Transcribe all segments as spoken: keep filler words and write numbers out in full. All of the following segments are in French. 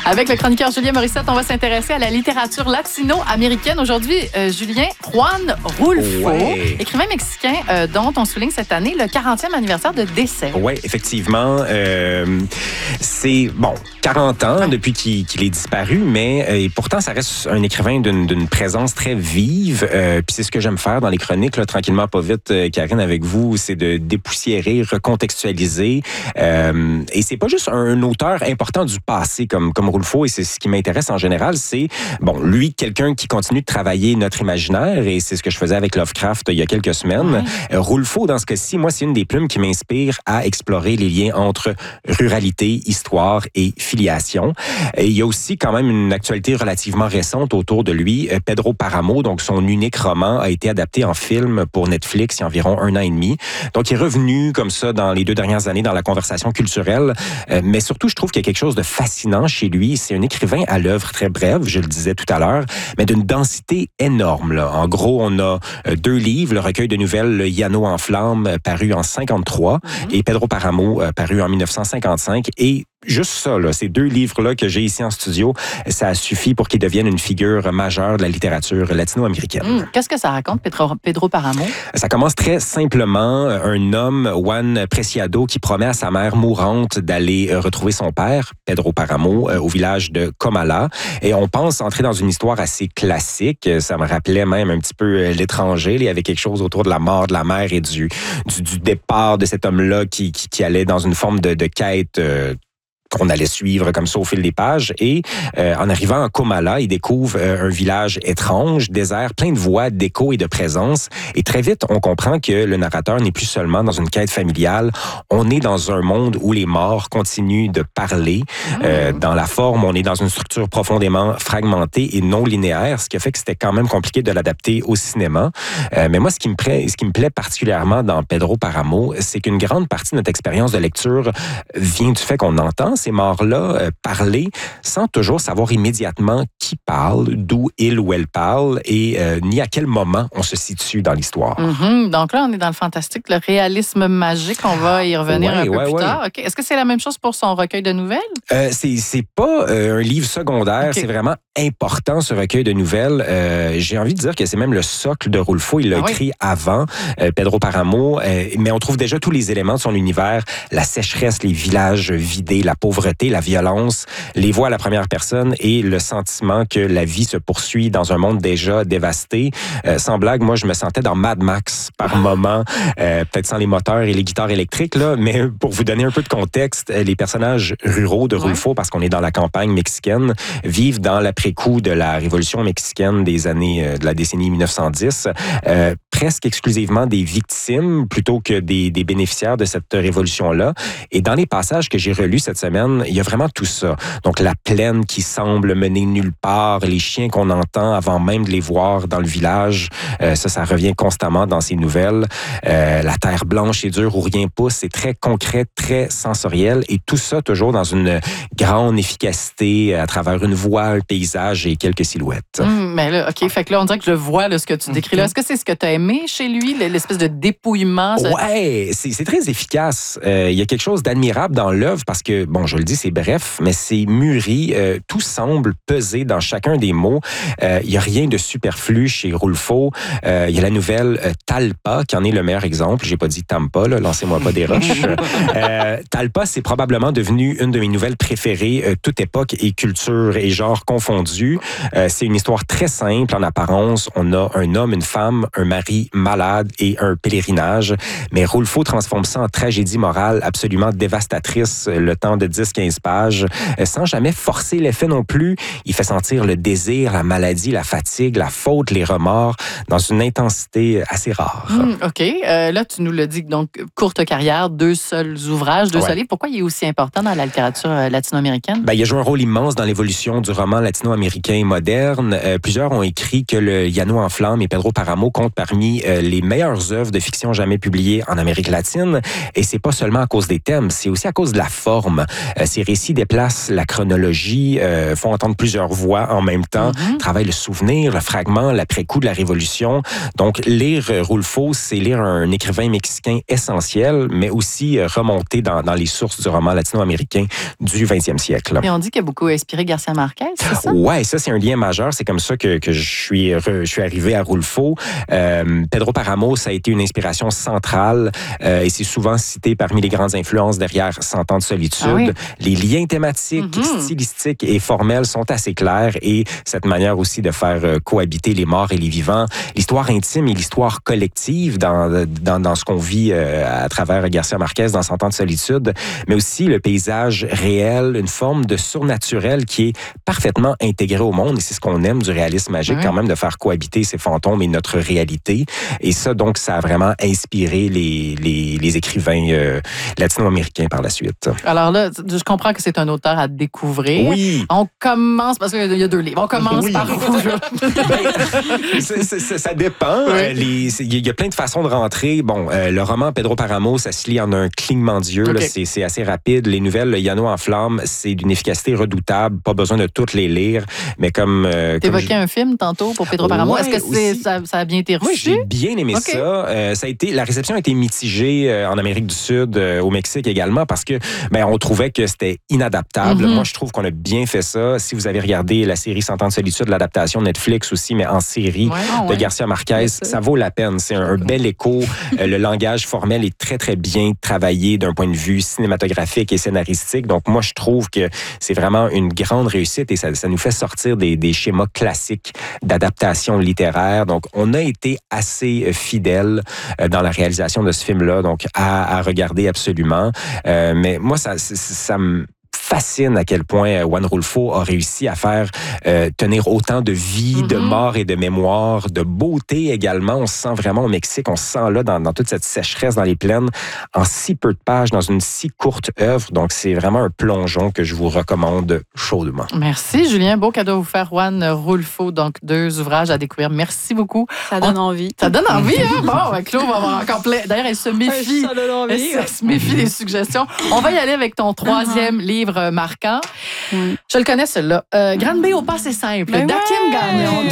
Avec le chroniqueur Julien Morissette, on va s'intéresser à la littérature latino-américaine. Aujourd'hui, euh, Julien, Juan Rulfo, ouais. écrivain mexicain euh, dont on souligne cette année le quarantième anniversaire de décès. Oui, effectivement. Euh, c'est, bon, quarante ans ouais. depuis qu'il, qu'il est disparu, mais euh, et pourtant, ça reste un écrivain d'une, d'une présence très vive. Euh, Puis c'est ce que j'aime faire dans les chroniques, là, tranquillement, pas vite, euh, Karine, avec vous, c'est de dépoussiérer, recontextualiser. Euh, et c'est pas juste un, un auteur important du passé comme, comme Rulfo, et c'est ce qui m'intéresse en général, c'est, bon, lui, quelqu'un qui continue de travailler notre imaginaire, et c'est ce que je faisais avec Lovecraft il y a quelques semaines. Ouais. Euh, Rulfo, dans ce cas-ci, moi, c'est une des plumes qui m'inspire à explorer les liens entre ruralité, histoire et filiation. Et il y a aussi quand même une actualité relativement récente autour de lui. Pedro Páramo, donc son unique roman, a été adapté en film pour Netflix il y a environ un an et demi. Donc, il est revenu comme ça dans les deux dernières années dans la conversation culturelle. Euh, mais surtout, je trouve qu'il y a quelque chose de fascinant chez lui. C'est un écrivain à l'œuvre très brève, je le disais tout à l'heure, mais d'une densité énorme, là. En gros, on a euh, deux livres, le recueil de nouvelles Le Llano en flammes, euh, paru en cinquante-trois, mm-hmm. et Pedro Páramo, euh, paru en dix-neuf cent cinquante-cinq. Et juste ça, là, ces deux livres-là que j'ai ici en studio, ça suffit pour qu'ils deviennent une figure majeure de la littérature latino-américaine. Mmh. Qu'est-ce que ça raconte, Pedro, Pedro Páramo? Ça commence très simplement. Un homme, Juan Preciado, qui promet à sa mère mourante d'aller retrouver son père, Pedro Páramo, au village de Comala. Et on pense entrer dans une histoire assez classique. Ça me rappelait même un petit peu L'étranger. Il y avait quelque chose autour de la mort de la mère et du, du, du départ de cet homme-là qui, qui, qui allait dans une forme de, de quête euh, qu'on allait suivre comme ça au fil des pages. Et euh, en arrivant à Comala, il découvre euh, un village étrange, désert, plein de voix, d'échos et de présence. Et très vite, on comprend que le narrateur n'est plus seulement dans une quête familiale. On est dans un monde où les morts continuent de parler. Mmh. Euh, dans la forme, on est dans une structure profondément fragmentée et non linéaire, ce qui a fait que c'était quand même compliqué de l'adapter au cinéma. Euh, mais moi, ce qui me plaît, ce qui me plaît particulièrement dans Pedro Páramo, c'est qu'une grande partie de notre expérience de lecture vient du fait qu'on entend ces morts-là euh, parler sans toujours savoir immédiatement qui parle, d'où il ou elle parle et euh, ni à quel moment on se situe dans l'histoire. Mm-hmm. Donc là, on est dans le fantastique, le réalisme magique. On va y revenir ouais, un peu ouais, plus ouais. tard. Okay. Est-ce que c'est la même chose pour son recueil de nouvelles? Euh, c'est, c'est pas euh, un livre secondaire. Okay. C'est vraiment important, ce recueil de nouvelles. Euh, j'ai envie de dire que c'est même le socle de Rulfo. Il l'a ah, écrit oui. avant, euh, Pedro Páramo. Euh, mais on trouve déjà tous les éléments de son univers. La sécheresse, les villages vidés, la pauvreté, la violence, les voix à la première personne et le sentiment que la vie se poursuit dans un monde déjà dévasté. Euh, sans blague, moi, je me sentais dans Mad Max par moment, euh, peut-être sans les moteurs et les guitares électriques, là, mais pour vous donner un peu de contexte, les personnages ruraux de Rulfo, ouais. parce qu'on est dans la campagne mexicaine, vivent dans l'après-coup de la révolution mexicaine des années euh, de la décennie dix-neuf cent dix, euh, presque exclusivement des victimes plutôt que des, des bénéficiaires de cette révolution-là. Et dans les passages que j'ai relus cette semaine, il y a vraiment tout ça. Donc, la plaine qui semble mener nulle part, les chiens qu'on entend avant même de les voir dans le village, euh, ça, ça revient constamment dans ces nouvelles. Euh, la terre blanche et dure où rien pousse, c'est très concret, très sensoriel, et tout ça toujours dans une grande efficacité à travers une voix, un paysage et quelques silhouettes. Mmh, mais là, OK, fait que là, on dirait que je vois là, ce que tu décris là. Est-ce que c'est ce que tu as aimé chez lui, l'espèce de dépouillement? Ça... Ouais, c'est, c'est très efficace. Euh, il y a quelque chose d'admirable dans l'œuvre parce que, bon, je le dis, c'est bref, mais c'est mûri. Euh, tout semble peser dans chacun des mots. Euh, il n'y a rien de superflu chez Rulfo. Euh, il y a la nouvelle euh, Talpa, qui en est le meilleur exemple. J'ai pas dit Tampa, là, lancez-moi pas des roches. euh, Talpa, c'est probablement devenu une de mes nouvelles préférées, euh, toute époque et culture et genre confondus. Euh, c'est une histoire très simple en apparence. On a un homme, une femme, un mari malade et un pèlerinage. Mais Rulfo transforme ça en tragédie morale absolument dévastatrice, le temps de dix à quinze pages, sans jamais forcer l'effet non plus. Il fait sentir le désir, la maladie, la fatigue, la faute, les remords, dans une intensité assez rare. Mmh, OK. Euh, là, tu nous l'as dit, donc, courte carrière, deux seuls ouvrages, deux ouais. seuls livres. Pourquoi il est aussi important dans la littérature latino-américaine? Ben, il a joué un rôle immense dans l'évolution du roman latino-américain moderne. Euh, plusieurs ont écrit que Le Llano en flammes et Pedro Páramo comptent parmi euh, les meilleures œuvres de fiction jamais publiées en Amérique latine. Et c'est pas seulement à cause des thèmes, c'est aussi à cause de la forme. Euh, ces récits déplacent la chronologie, euh, font entendre plusieurs voix en même temps, mm-hmm. travaillent le souvenir, le fragment, l'après-coup de la Révolution. Donc, lire Rulfo, c'est lire un écrivain mexicain essentiel, mais aussi remonter dans, dans les sources du roman latino-américain du vingtième siècle. Et on dit qu'il a beaucoup inspiré Garcia Marquez, c'est ça? Ouais, ça, c'est un lien majeur. C'est comme ça que, que je, suis, je suis arrivé à Rulfo. Euh, Pedro Páramo, ça a été une inspiration centrale euh, et c'est souvent cité parmi les grandes influences derrière Cent ans de solitude. Ah oui? Les liens thématiques, mm-hmm. stylistiques et formels sont assez clairs et cette manière aussi de faire cohabiter les morts et les vivants, l'histoire intime et l'histoire collective dans, dans, dans ce qu'on vit euh, à travers Garcia Marquez dans Cent ans de solitude, mais aussi le paysage réel, une forme de surnaturel qui est parfaitement intégré au monde et c'est ce qu'on aime du réalisme magique, oui. quand même, de faire cohabiter ces fantômes et notre réalité. Et ça, donc, ça a vraiment inspiré les, les, les écrivains euh, latino-américains par la suite. Alors là, je comprends que c'est un auteur à découvrir. Oui. On commence, parce qu'il y a deux livres, on commence oui. par où? ça, ça, ça dépend. Oui. Euh, les, il y a plein de façons de rentrer. Bon, euh, le roman Pedro Páramo, ça se lit en un clignement d'yeux. Okay. Là, c'est, c'est assez rapide. Les nouvelles, le Llano en flammes, c'est d'une efficacité redoutable. Pas besoin de toutes les lire, mais comme... Euh, T'évoquais je... un film tantôt pour Pedro Páramo. Ouais, Est-ce que c'est, ça, ça a bien été reçu? Oui, j'ai bien aimé okay. ça. Euh, ça a été, la réception a été mitigée euh, en Amérique du Sud, euh, au Mexique également, parce que ben, on trouvait que c'était inadaptable. Mm-hmm. Moi, je trouve qu'on a bien fait ça. Si vous avez regardé la série Cent ans de solitude, l'adaptation Netflix aussi, mais en série ouais, oh, de ouais. Garcia Marquez, ça. ça vaut la peine. C'est un, un bel écho. euh, le langage formel est très, très bien travaillé d'un point de vue cinématographique et scénaristique. Donc, moi, je trouve que c'est vraiment une grande réussite et ça, ça nous fait sortir des, des schémas classiques d'adaptation littéraire. Donc, on a été assez fidèles dans la réalisation de ce film-là, donc à, à regarder absolument. Euh, mais moi, ça, ça, ça me fascine à quel point Juan Rulfo a réussi à faire euh, tenir autant de vie, mm-hmm. de mort et de mémoire, de beauté également. On se sent vraiment au Mexique, on se sent là dans, dans toute cette sécheresse dans les plaines, en si peu de pages, dans une si courte œuvre. Donc, c'est vraiment un plongeon que je vous recommande chaudement. Merci, Julien. Beau cadeau à vous faire, Juan Rulfo. Donc, deux ouvrages à découvrir. Merci beaucoup. Ça donne on... envie. Ça donne envie, hein? Bon, ben, Claude va avoir encore plein. D'ailleurs, elle se méfie. Ça donne envie. Elle se méfie des suggestions. On va y aller avec ton troisième uh-huh. livre marquant. Mm. Je le connais, celui-là. Euh, Grande B au passé simple, ben d'Hakim Gagnon,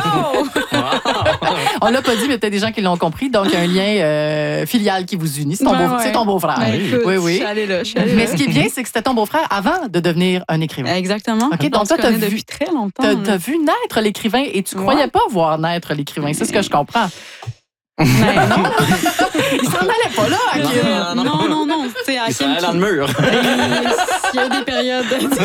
toi. On l'a pas dit, mais peut-être des gens qui l'ont compris. Donc, il y a un lien euh, filial qui vous unit. C'est ton, ben beau, ouais. c'est ton beau-frère. Ben, écoute, oui, oui. Je suis allée là. Je suis allée mais là. ce qui est bien, c'est que c'était ton beau-frère avant de devenir un écrivain. Exactement. Okay, donc, donc toi, tu as vu depuis très longtemps. Tu as vu naître l'écrivain et tu ne ouais. croyais pas voir naître l'écrivain. C'est ce que je comprends. Ben non, il s'en allait pas là, Hakim. Non, non, non, non. C'est il s'en allait dans le mur. Il y a des périodes.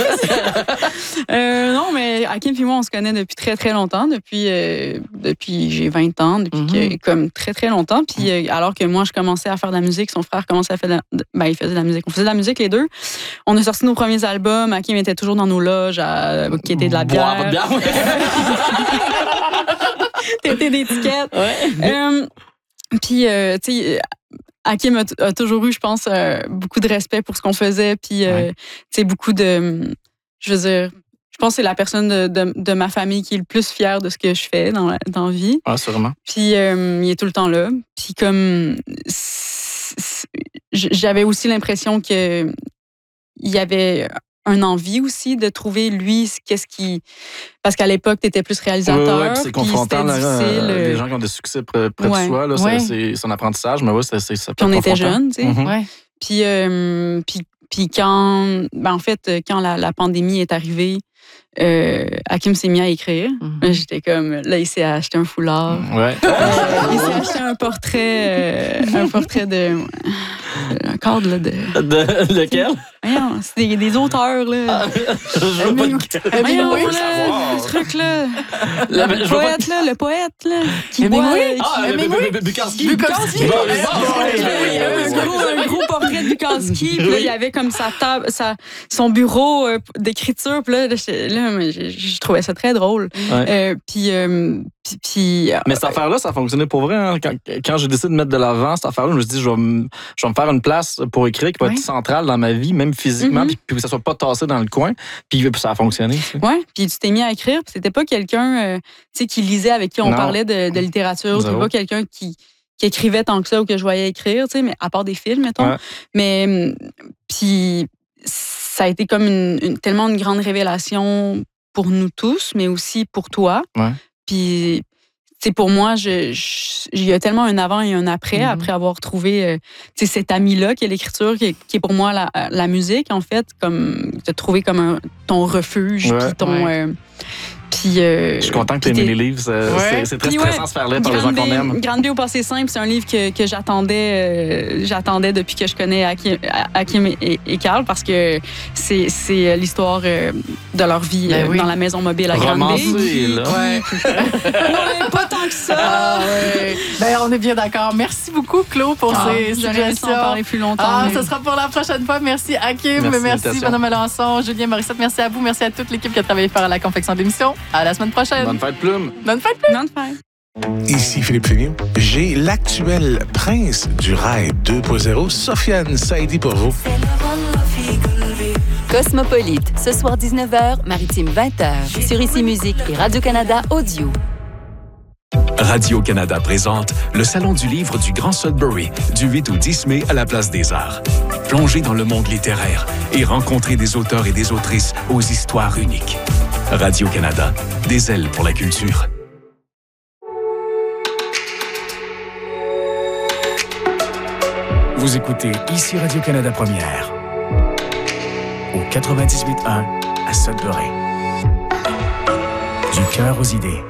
euh, non, mais Hakim et moi, on se connaît depuis très, très longtemps. Depuis, euh, depuis j'ai vingt ans, depuis mm-hmm. que, comme très, très longtemps. Puis euh, alors que moi, je commençais à faire de la musique, son frère commençait à faire de la... Ben, il faisait de la musique. On faisait de la musique, les deux. On a sorti nos premiers albums. Hakim était toujours dans nos loges à qui était de la bière. Boire de bière, ouais. T'étais d'étiquette. Ouais. Euh, puis, euh, tu sais, Hakim a, a toujours eu, je pense, euh, beaucoup de respect pour ce qu'on faisait. Puis, euh, ouais. tu sais, beaucoup de... Je veux dire, je pense que c'est la personne de, de, de ma famille qui est le plus fière de ce que je fais dans la, dans la vie. Ah, sûrement. Puis, euh, il est tout le temps là. Puis, comme... J'avais aussi l'impression que il y avait... un envie aussi de trouver, lui, qu'est-ce qui... Parce qu'à l'époque, tu étais plus réalisateur. Oui, ouais, c'est confrontant. Là, euh, les gens qui ont des succès près, près ouais. de soi, là, ouais. c'est, c'est son apprentissage, mais oui, c'est, c'est, ça peut puis être on était jeunes, tu sais. Mm-hmm. Ouais. Puis, euh, puis, puis quand... Ben, en fait, quand la, la pandémie est arrivée, euh, Hakim s'est mis à écrire. Mm-hmm. J'étais comme... Là, il s'est acheté un foulard. Ouais. Euh, il s'est acheté un portrait... Euh, un portrait de... Un cadre, là, de... De lequel? Voyons, c'est des, des auteurs, là. Ah, je veux pas de... Voyons, là, le truc, là. La, le poète, là, le poète, là. Qui boit... Ah, Bukarski. Bukarski. Un gros portrait de Bukarski. Puis là, il y avait comme sa table, sa, son bureau d'écriture. Puis là, là, je, je trouvais ça très drôle. Ouais. Euh, puis... Euh, Puis, puis, mais cette affaire-là, ça a fonctionné pour vrai. Hein? Quand, quand j'ai décidé de mettre de l'avant cette affaire-là, je me suis dit, je vais me, je vais me faire une place pour écrire qui va oui. être centrale dans ma vie, même physiquement, mm-hmm. puis, puis que ça soit pas tassé dans le coin. Puis, puis ça a fonctionné. Oui, puis tu t'es mis à écrire. Puis c'était pas quelqu'un euh, qui lisait, avec qui on non. parlait de, de littérature. C'était pas quelqu'un qui, qui écrivait tant que ça ou que je voyais écrire, mais à part des films, mettons. Ouais. Mais puis ça a été comme une, une, tellement une grande révélation pour nous tous, mais aussi pour toi. Ouais. Puis, tu sais, pour moi, je, je, il y a tellement un avant et un après, mm-hmm. après avoir trouvé, euh, tu sais, cet ami-là qui est l'écriture, qui est, qui est pour moi la, la musique, en fait, comme, te trouver comme un, ton refuge, ouais, puis ton... ouais. Euh, Puis, euh, je suis content que tu aies aimé les livres. C'est, ouais. c'est, c'est très puis stressant ouais, de se parler par les gens qu'on aime. Grande Bé au passé simple, c'est un livre que, que j'attendais, euh, j'attendais depuis que je connais Hakim, Hakim et, et Carl, parce que c'est, c'est l'histoire euh, de leur vie ben euh, oui. dans la maison mobile à Grande Bé. Romancé, là. Ouais. ouais, pas tant que ça. Ah, ouais. Ben, on est bien d'accord. Merci beaucoup, Claude, pour ah, ces suggestions. J'aurais en parler plus longtemps. Ah, mais... ce sera pour la prochaine fois. Merci, Hakim. Merci, merci Madame Melançon, Julien Morissette. Merci à vous. Merci à toute l'équipe qui a travaillé pour la confection de l'émission. À la semaine prochaine. Bonne fête, Plume. Bonne fête, Plume. Bonne fête. Ici Philippe Fénion. J'ai l'actuel prince du rail deux point zéro, Sofiane Saïdi, pour vous. Cosmopolite, ce soir dix-neuf heures, Maritime vingt heures, sur Ici Musique et Radio-Canada Audio. Radio-Canada présente le Salon du livre du Grand Sudbury, du huit au dix mai à la Place des Arts. Plongez dans le monde littéraire et rencontrez des auteurs et des autrices aux histoires uniques. Radio-Canada, des ailes pour la culture. Vous écoutez Ici Radio-Canada Première, au quatre-vingt-dix-huit un à Sudbury. Du cœur aux idées.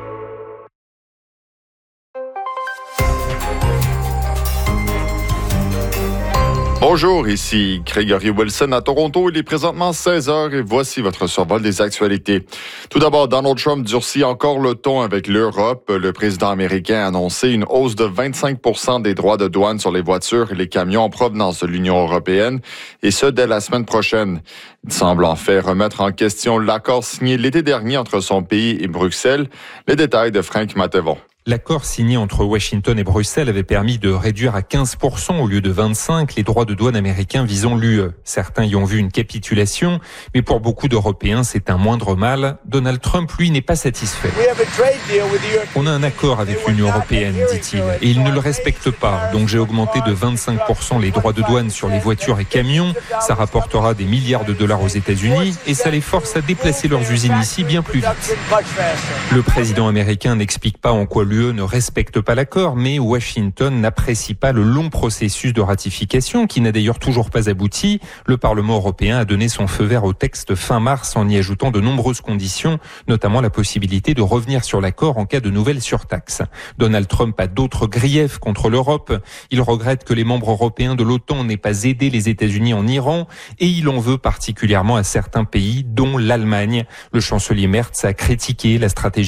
Bonjour, ici Gregory Wilson à Toronto. Il est présentement seize heures et voici votre survol des actualités. Tout d'abord, Donald Trump durcit encore le ton avec l'Europe. Le président américain a annoncé une hausse de vingt-cinq pour cent des droits de douane sur les voitures et les camions en provenance de l'Union européenne, et ce, dès la semaine prochaine. Il semble en fait remettre en question l'accord signé l'été dernier entre son pays et Bruxelles. Les détails de Frank Mattevon. L'accord signé entre Washington et Bruxelles avait permis de réduire à quinze pour cent au lieu de vingt-cinq les droits de douane américains visant l'U E. Certains y ont vu une capitulation, mais pour beaucoup d'Européens, c'est un moindre mal. Donald Trump, lui, n'est pas satisfait. On a un accord avec l'Union européenne, dit-il, et ils ne le respectent pas. Donc j'ai augmenté de vingt-cinq pour cent les droits de douane sur les voitures et camions. Ça rapportera des milliards de dollars aux États-Unis et ça les force à déplacer leurs usines ici bien plus vite. Le président américain n'explique pas en quoi l'U E ne respecte pas l'accord, mais Washington n'apprécie pas le long processus de ratification qui n'a d'ailleurs toujours pas abouti. Le Parlement européen a donné son feu vert au texte fin mars en y ajoutant de nombreuses conditions, notamment la possibilité de revenir sur l'accord en cas de nouvelles surtaxes. Donald Trump a d'autres griefs contre l'Europe. Il regrette que les membres européens de l'OTAN n'aient pas aidé les États-Unis en Iran et il en veut particulièrement à certains pays, dont l'Allemagne. Le chancelier Merz a critiqué la stratégie